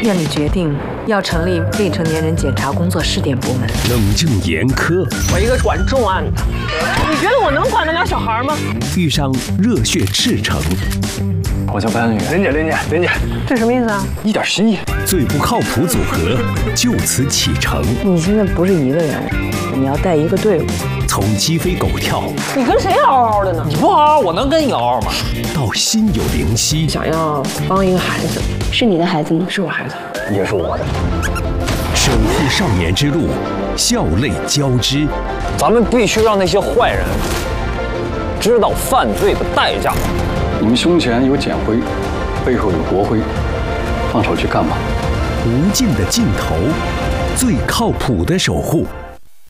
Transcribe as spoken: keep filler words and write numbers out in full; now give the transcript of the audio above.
院里决定要成立未成年人检查工作试点部门。 冷静严苛， 我一个管重案的，你觉得我能管得了小孩吗？ 遇上热血赤诚， 我叫白安宇，林姐，林姐，林姐， 这什么意思啊？ 一点心意。 最不靠谱组合就此启程。 你现在不是一个人，你要带一个队伍。 从鸡飞狗跳， 你跟谁嗷嗷的呢？ 你不嗷嗷，我能跟你嗷嗷吗？ 到心有灵犀， 想要帮一个孩子， 是你的孩子吗？ 是我孩子， 也是我的。 守护少年之路，笑泪交织。 咱们必须让那些坏人知道犯罪的代价。 你们胸前有检徽，背后有国徽，放手去干吧。 无尽的尽头，最靠谱的守护。